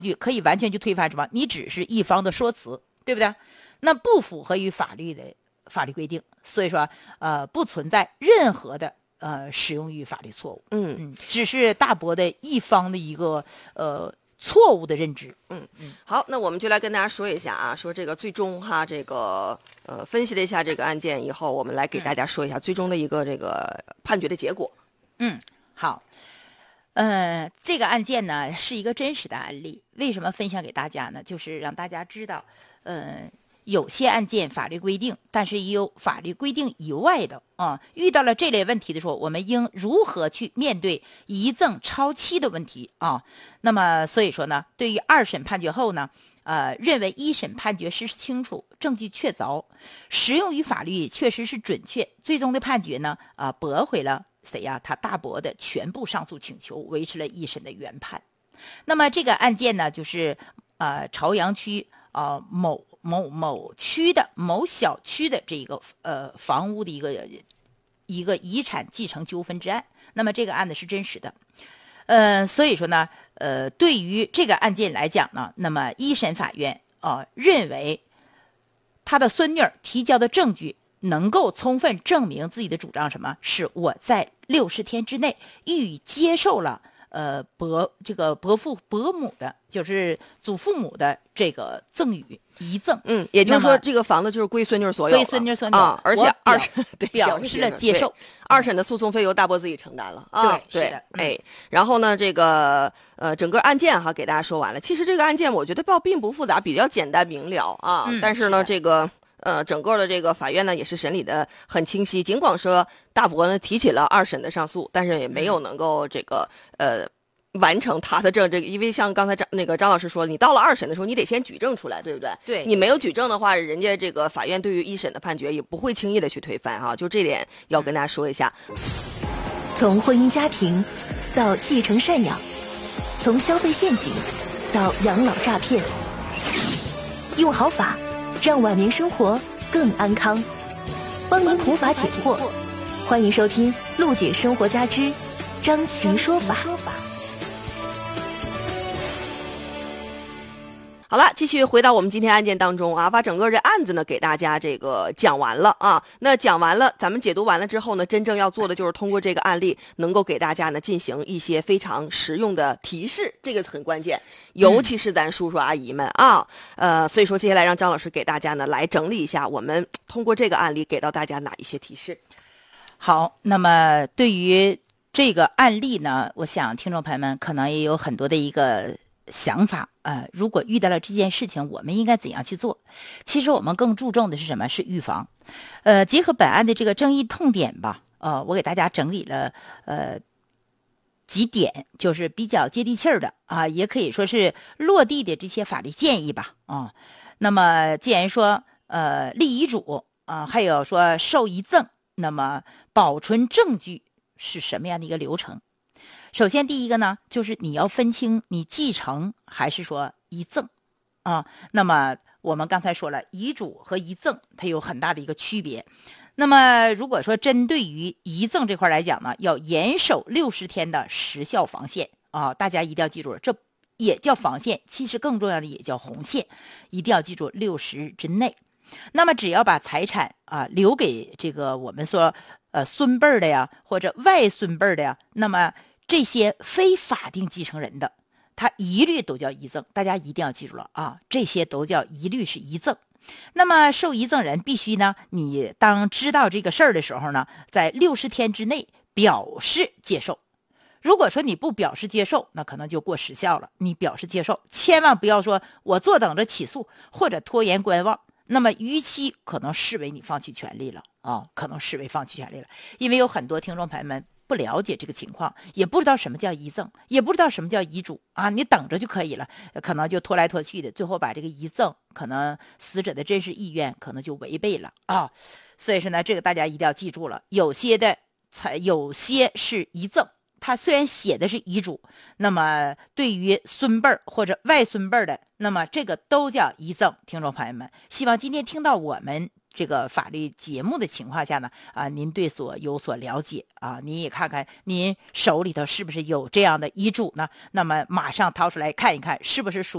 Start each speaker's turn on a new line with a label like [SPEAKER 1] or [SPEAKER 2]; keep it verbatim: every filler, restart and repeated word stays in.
[SPEAKER 1] 就可以完全就推翻什么？你只是一方的说辞，对不对？那不符合于法律的法律规定，所以说呃不存在任何的呃使用于法律错误。
[SPEAKER 2] 嗯
[SPEAKER 1] 嗯，只是大伯的一方的一个呃错误的认知。
[SPEAKER 2] 嗯嗯，好，那我们就来跟大家说一下啊，说这个最终哈，这个呃分析了一下这个案件以后，我们来给大家说一下最终的一个这个判决的结果。
[SPEAKER 1] 嗯，好。呃，这个案件呢是一个真实的案例，为什么分享给大家呢？就是让大家知道，呃，有些案件法律规定，但是也有法律规定以外的啊。遇到了这类问题的时候，我们应如何去面对遗赠超期的问题啊？那么，所以说呢，对于二审判决后呢，呃，认为一审判决事实清楚，证据确凿，适用于法律确实是准确，最终的判决呢，啊、呃，驳回了。谁呀、啊？他大伯的全部上诉请求，维持了一审的原判。那么这个案件呢，就是呃朝阳区呃某某某区的某小区的这个呃房屋的一个一个遗产继承纠纷之案。那么这个案子是真实的，呃，所以说呢，呃，对于这个案件来讲呢，那么一审法院呃认为他的孙女提交的证据。能够充分证明自己的主张，什么是我在六十天之内予以接受了呃伯这个伯父伯母的，就是祖父母的这个赠与遗赠。
[SPEAKER 2] 嗯，也就是说，这个房子就是归孙女所有，
[SPEAKER 1] 归孙女所有
[SPEAKER 2] 啊，而且二审对
[SPEAKER 1] 表示了接受，
[SPEAKER 2] 二审的诉讼费由大伯自己承担了啊。
[SPEAKER 1] 对，
[SPEAKER 2] 对
[SPEAKER 1] 是的，
[SPEAKER 2] 哎，然后呢，这个呃整个案件哈给大家说完了。其实这个案件我觉得倒并不复杂，比较简单明了啊。
[SPEAKER 1] 嗯、
[SPEAKER 2] 但是呢，是这个。呃，整个的这个法院呢也是审理的很清晰，尽管说大伯呢提起了二审的上诉，但是也没有能够这个呃完成他的证这个，因为像刚才张那个张老师说，你到了二审的时候，你得先举证出来，对不对？
[SPEAKER 1] 对，
[SPEAKER 2] 你没有举证的话，人家这个法院对于一审的判决也不会轻易的去推翻哈、啊，就这点要跟大家说一下。
[SPEAKER 3] 从婚姻家庭到继承赡养，从消费陷阱到养老诈骗，用好法。让晚年生活更安康，帮您普法解惑。欢迎收听陆姐生活家之张琪说法。
[SPEAKER 2] 好了，继续回到我们今天案件当中啊，把整个这案子呢给大家这个讲完了啊。那讲完了，咱们解读完了之后呢，真正要做的就是通过这个案例，能够给大家呢进行一些非常实用的提示，这个很关键，尤其是咱叔叔阿姨们啊。呃，所以说接下来让张老师给大家呢来整理一下，我们通过这个案例给到大家哪一些提示。
[SPEAKER 1] 好，那么对于这个案例呢，我想听众朋友们可能也有很多的一个想法，呃，如果遇到了这件事情，我们应该怎样去做？其实我们更注重的是什么？是预防。呃，结合本案的这个争议痛点吧，呃，我给大家整理了呃几点，就是比较接地气儿的啊，也可以说是落地的这些法律建议吧，啊。那么既然说呃立遗嘱啊，还有说受遗赠，那么保存证据是什么样的一个流程？首先第一个呢，就是你要分清你继承还是说遗赠啊。那么我们刚才说了，遗嘱和遗赠它有很大的一个区别。那么如果说针对于遗赠这块来讲呢，要严守六十天的时效防线啊，大家一定要记住，这也叫防线，其实更重要的也叫红线，一定要记住六十日之内。那么只要把财产啊留给这个我们说呃孙辈的呀，或者外孙辈的呀，那么这些非法定继承人的，他一律都叫遗赠，大家一定要记住了啊，这些都叫一律是遗赠。那么受遗赠人必须呢，你当知道这个事儿的时候呢，在六十天之内表示接受。如果说你不表示接受，那可能就过时效了。你表示接受，千万不要说我坐等着起诉或者拖延观望，那么逾期可能视为你放弃权利了啊，可能视为放弃权利了。因为有很多听众朋友们不了解这个情况，也不知道什么叫遗赠，也不知道什么叫遗嘱啊，你等着就可以了，可能就拖来拖去的，最后把这个遗赠可能死者的真实意愿可能就违背了啊。所以说呢，这个大家一定要记住了，有些的才有些是遗赠，他虽然写的是遗嘱，那么对于孙辈或者外孙辈的，那么这个都叫遗赠。听众朋友们，希望今天听到我们这个法律节目的情况下呢，啊，您对所有所了解啊，您也看看您手里头是不是有这样的遗嘱呢？那么马上掏出来看一看，是不是属